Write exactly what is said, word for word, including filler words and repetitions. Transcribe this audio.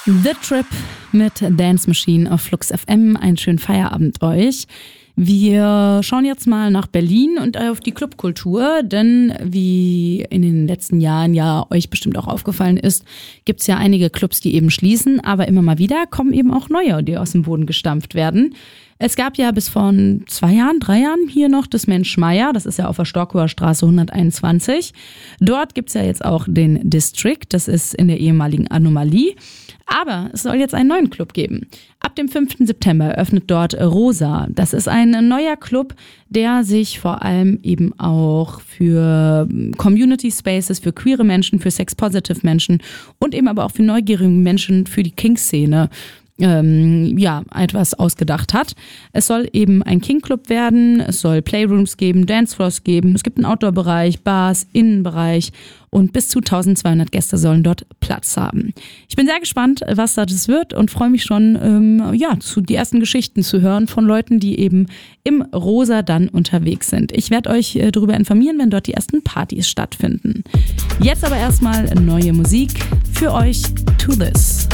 The Trip mit Dance Machine auf Flux F M. Einen schönen Feierabend euch. Wir schauen jetzt mal nach Berlin und auf die Clubkultur, denn wie in den letzten Jahren ja euch bestimmt auch aufgefallen ist, gibt es ja einige Clubs, die eben schließen, aber immer mal wieder kommen eben auch neue, die aus dem Boden gestampft werden. Es gab ja bis vor zwei Jahren, drei Jahren hier noch das Mensch Meier, das ist ja auf der Storkower Straße hunderteinundzwanzig. Dort gibt's ja jetzt auch den District, das ist in der ehemaligen Anomalie. Aber es soll jetzt einen neuen Club geben. Ab dem fünften September eröffnet dort Rosa. Das ist ein neuer Club, der sich vor allem eben auch für Community Spaces, für queere Menschen, für Sex-Positive Menschen und eben aber auch für neugierige Menschen für die Kink-Szene Ähm, ja, etwas ausgedacht hat. Es soll eben ein King-Club werden, es soll Playrooms geben, Dancefloors geben, es gibt einen Outdoor-Bereich, Bars, Innenbereich und bis zu zwölfhundert Gäste sollen dort Platz haben. Ich bin sehr gespannt, was das wird und freue mich schon, ähm, ja, zu die ersten Geschichten zu hören von Leuten, die eben im Rosa dann unterwegs sind. Ich werde euch äh, darüber informieren, wenn dort die ersten Partys stattfinden. Jetzt aber erstmal neue Musik für euch, To This.